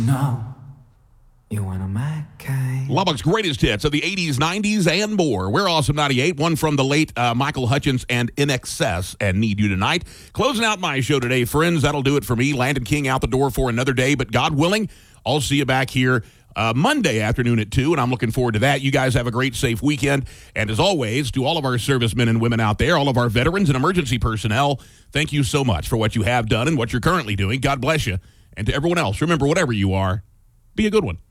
No, you want a my kind. Lubbock's greatest hits of the 80s, 90s, and more. We're Awesome 98, one from the late Michael Hutchence and In Excess and Need You Tonight. Closing out my show today, friends, that'll do it for me. Landon King out the door for another day, but God willing, I'll see you back here Monday afternoon at 2, and I'm looking forward to that. You guys have a great, safe weekend. And as always, to all of our servicemen and women out there, all of our veterans and emergency personnel, thank you so much for what you have done and what you're currently doing. God bless you. And to everyone else, remember, whatever you are, be a good one.